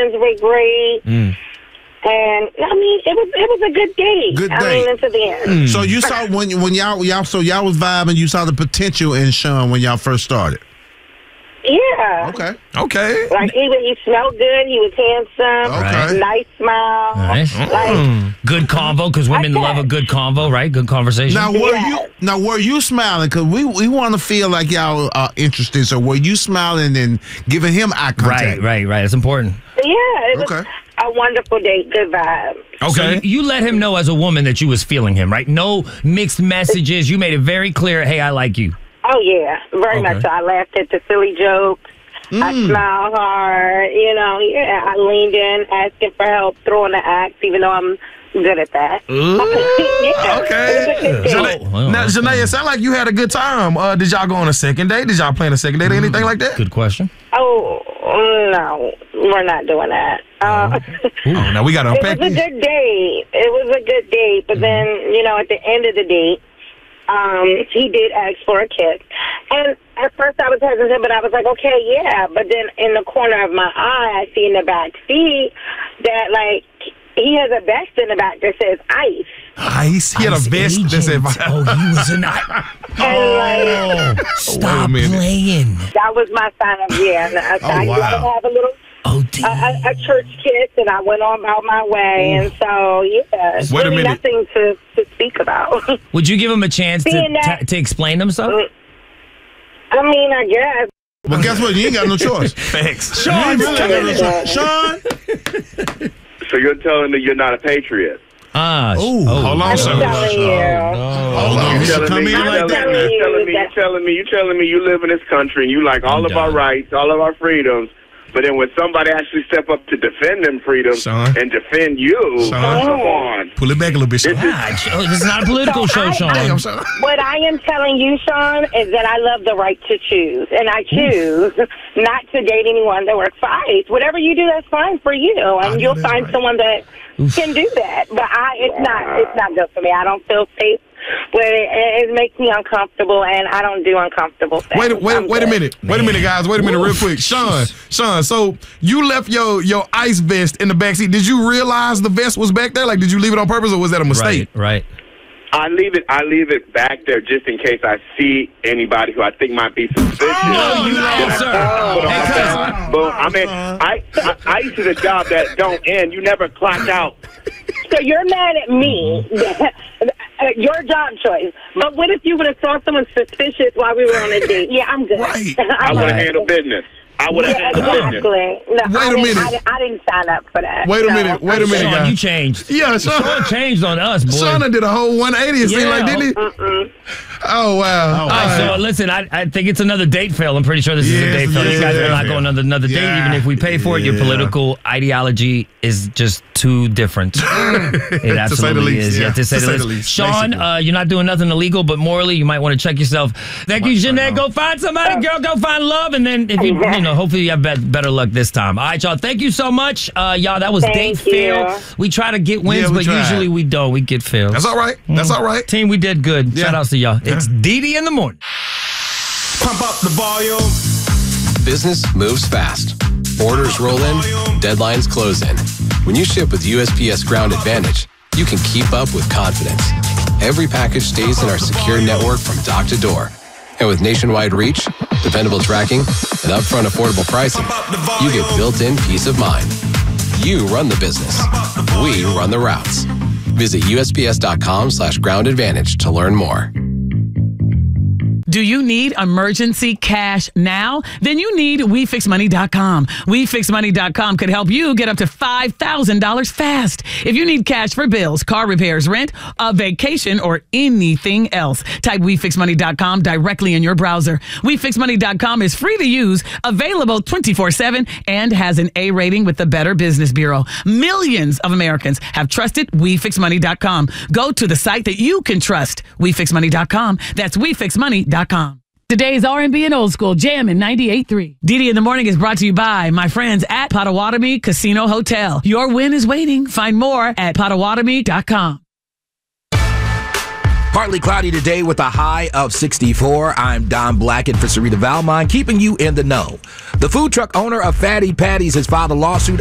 Questions were great. And I mean, it was a good date. Good date. I mean, into the end. So you saw when y'all was vibing, you saw the potential in Sean when y'all first started. Yeah. Okay. Like he smelled good. He was handsome. Okay. Nice smile. Nice. Like, Good convo, because women love a good convo, right? Good conversation. Now were you smiling? Because we want to feel like y'all are interested. So were you smiling and giving him eye contact? Right. It's important. yeah, it was a wonderful date. Good vibe. Okay. So you let him know as a woman that you was feeling him, right? No mixed messages. You made it very clear, hey, I like you. Oh, yeah, very much so. I laughed at the silly jokes. I smiled hard. I leaned in, asking for help, throwing the axe, even though I'm good at that. Okay. Now, Janae, it sounded like you had a good time. Did y'all go on a second date? Did y'all plan a second date or anything like that? Good question. Oh, no, we're not doing that. Now we got to unpack It was a good date. It was a good date. But then, at the end of the date, he did ask for a kiss. And at first I was hesitant, but I was like, okay, yeah. But then in the corner of my eye, I see in the back seat that, like, he has a vest in the back that says ICE. ICE? He had a vest that said ICE. Oh, he was an ICE. Stop playing. That was my sign of, I gotta have a little... a church kiss, and I went on about my way, and so it's really nothing to speak about. Would you give him a chance to explain himself? I mean, I guess. But guess what? You ain't got no choice. Thanks. Sean, Sean. So you're telling me you're not a patriot? Hold on, sir. Hold on. You're telling me you live in this country and you like all of our rights, all of our freedoms. But then when somebody actually step up to defend them freedoms and defend you, come on. Pull it back a little bit, Sean. This is not a political show, Sean. What I am telling you, Sean, is that I love the right to choose. And I choose not to date anyone that works for ICE. Whatever you do, that's fine for you. And you'll find someone that can do that. But it's not good for me. I don't feel safe. But it makes me uncomfortable, and I don't do uncomfortable things. Wait a minute. Wait a minute, guys. Wait a minute real quick. Sean, so you left your ICE vest in the backseat. Did you realize the vest was back there? Like, did you leave it on purpose, or was that a mistake? Right. I leave it back there just in case I see anybody who I think might be suspicious. No, you lied, sir. ICE is a job that don't end. You never clock out. So you're mad at me. Your job choice. But what if you would have saw someone suspicious while we were on a date? Yeah, I'm good. Right. I would have handled business. Exactly. No, Wait a minute. I didn't sign up for that. Wait a minute, Sean, guys. you changed. Yeah, Sean changed on us, boy. Sean did a whole 180, it seemed like, didn't he? Oh, wow. All right, so listen, I think it's another date fail. I'm pretty sure this is a date fail. You guys are not going on another date, even if we pay for it. Your political ideology is just too different. It absolutely is. Yeah, to say the least. Sean, you're not doing nothing illegal, but morally, you might want to check yourself. Thank you, Jeanette. Go find somebody, girl. Go find love, and then if you hopefully you have better luck this time. All right, y'all. Thank you so much, y'all. That was date fail. We try to get wins, but usually we don't. We get fails. That's all right. That's all right. Team, we did good. Shout outs to y'all. It's DD in the morning. Pump up the volume. Business moves fast. Orders roll in. Deadlines close in. When you ship with USPS Ground Advantage, you can keep up with confidence. Every package stays in our secure network from dock to door. And with nationwide reach, dependable tracking, and upfront affordable pricing, you get built-in peace of mind. You run the business. We run the routes. Visit USPS.com/groundadvantage to learn more. Do you need emergency cash now? Then you need WeFixMoney.com. WeFixMoney.com could help you get up to $5,000 fast. If you need cash for bills, car repairs, rent, a vacation, or anything else, type WeFixMoney.com directly in your browser. WeFixMoney.com is free to use, available 24/7, and has an A rating with the Better Business Bureau. Millions of Americans have trusted WeFixMoney.com. Go to the site that you can trust. WeFixMoney.com. That's WeFixMoney.com. Today's R&B and old school jam in 98.3. DD in the Morning is brought to you by my friends at Potawatomi Casino Hotel. Your win is waiting. Find more at Potawatomi.com. Partly cloudy today with a high of 64. I'm Don Blackett for Sarita Valmont, keeping you in the know. The food truck owner of Fatty Patty's has filed a lawsuit